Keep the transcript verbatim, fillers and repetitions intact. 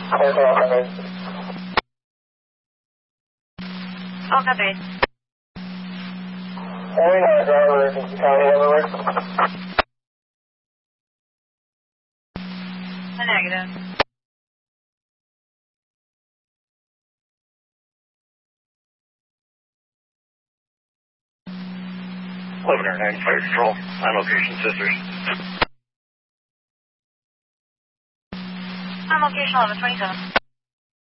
Oh, copy. A negative. eleven oh nine Fire Control, on location, sisters. On location eleven twenty-seven.